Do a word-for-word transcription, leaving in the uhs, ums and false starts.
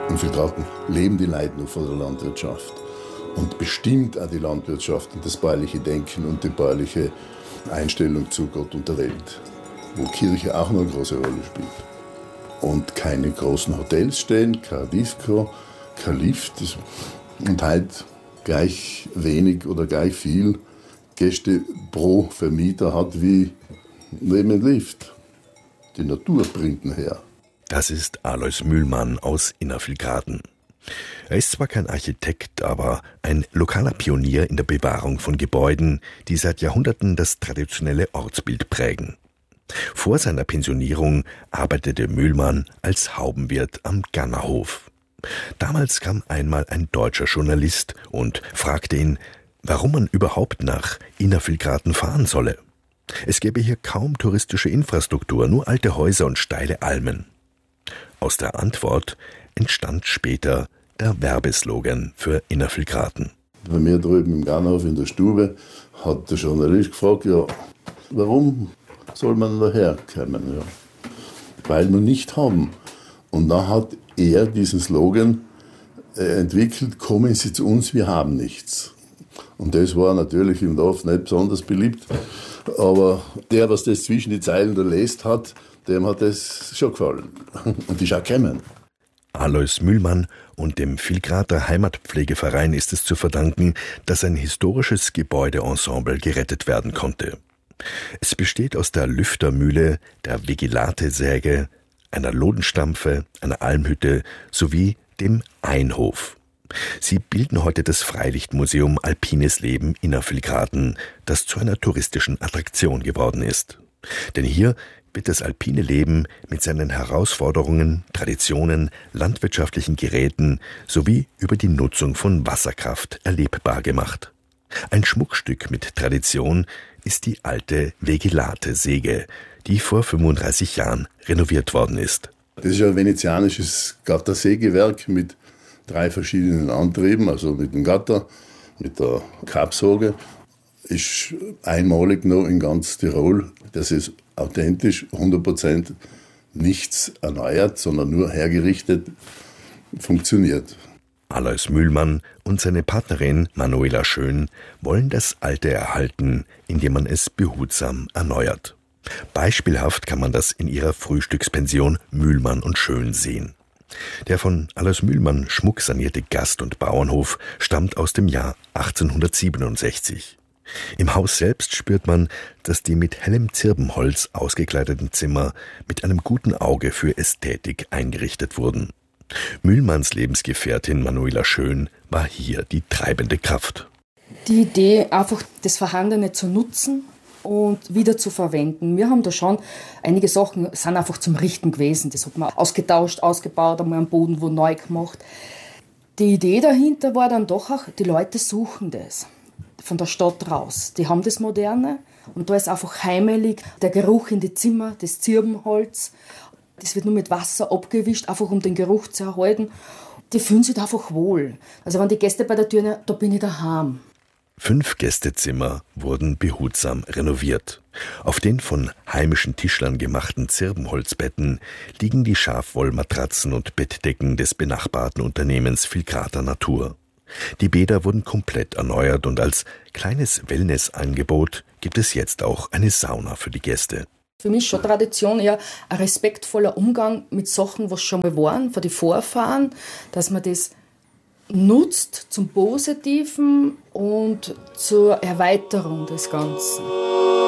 In Filtraten leben die Leute noch von der Landwirtschaft und bestimmt auch die Landwirtschaft und das bäuerliche Denken und die bäuerliche Einstellung zu Gott und der Welt, wo Kirche auch noch eine große Rolle spielt. Und keine großen Hotels stehen, kein Disco, kein Lift und halt gleich wenig oder gleich viel Gäste pro Vermieter hat wie neben dem Lift. Die Natur bringt ihn her. Das ist Alois Mühlmann aus Innervillgraten. Er ist zwar kein Architekt, aber ein lokaler Pionier in der Bewahrung von Gebäuden, die seit Jahrhunderten das traditionelle Ortsbild prägen. Vor seiner Pensionierung arbeitete Mühlmann als Haubenwirt am Gannerhof. Damals kam einmal ein deutscher Journalist und fragte ihn, warum man überhaupt nach Innervillgraten fahren solle. Es gäbe hier kaum touristische Infrastruktur, nur alte Häuser und steile Almen. Aus der Antwort entstand später der Werbeslogan für Innervillgraten. Bei mir drüben im Gannerhof in der Stube hat der Journalist gefragt, ja, warum soll man daher kommen? Ja, weil wir nicht haben. Und dann hat er diesen Slogan äh, entwickelt, kommen Sie zu uns, wir haben nichts. Und das war natürlich im Dorf nicht besonders beliebt. Aber der, was das zwischen die Zeilen da liest hat, dem hat das schon gefallen. Und ist auch gekommen. Alois Mühlmann und dem Villgrater Heimatpflegeverein ist es zu verdanken, dass ein historisches Gebäudeensemble gerettet werden konnte. Es besteht aus der Lüftermühle, der Vigilate-Säge, einer Lodenstampfe, einer Almhütte sowie dem Einhof. Sie bilden heute das Freilichtmuseum Alpines Leben Innervillgraten, das zu einer touristischen Attraktion geworden ist. Denn hier wird das alpine Leben mit seinen Herausforderungen, Traditionen, landwirtschaftlichen Geräten sowie über die Nutzung von Wasserkraft erlebbar gemacht. Ein Schmuckstück mit Tradition ist die alte Vigilate-Säge, die vor fünfunddreißig Jahren renoviert worden ist. Das ist ein venezianisches Gattersägewerk mit drei verschiedenen Antrieben, also mit dem Gatter, mit der Kappsäge. Ist einmalig noch in ganz Tirol. Das ist authentisch, hundert Prozent nichts erneuert, sondern nur hergerichtet, funktioniert. Alois Mühlmann und seine Partnerin Manuela Schön wollen das Alte erhalten, indem man es behutsam erneuert. Beispielhaft kann man das in ihrer Frühstückspension Mühlmann und Schön sehen. Der von Alois Mühlmann schmucksanierte Gast- und Bauernhof stammt aus dem Jahr achtzehnhundertsiebenundsechzig. Im Haus selbst spürt man, dass die mit hellem Zirbenholz ausgekleideten Zimmer mit einem guten Auge für Ästhetik eingerichtet wurden. Mühlmanns Lebensgefährtin Manuela Schön war hier die treibende Kraft. Die Idee, einfach das Vorhandene zu nutzen und wieder zu verwenden. Wir haben da schon, einige Sachen sind einfach zum Richten gewesen. Das hat man ausgetauscht, ausgebaut, einmal am Boden wo neu gemacht. Die Idee dahinter war dann doch auch, die Leute suchen das von der Stadt raus. Die haben das Moderne und da ist einfach heimelig der Geruch in die Zimmer, das Zirbenholz. Das wird nur mit Wasser abgewischt, einfach um den Geruch zu erhalten. Die fühlen sich einfach wohl. Also wenn die Gäste bei der Tür sind, da bin ich daheim. Fünf Gästezimmer wurden behutsam renoviert. Auf den von heimischen Tischlern gemachten Zirbenholzbetten liegen die Schafwollmatratzen und Bettdecken des benachbarten Unternehmens Villgrater Natur. Die Bäder wurden komplett erneuert und als kleines Wellnessangebot gibt es jetzt auch eine Sauna für die Gäste. Für mich schon Tradition, eher ein respektvoller Umgang mit Sachen, was schon mal waren, von den Vorfahren, dass man das nutzt zum Positiven und zur Erweiterung des Ganzen.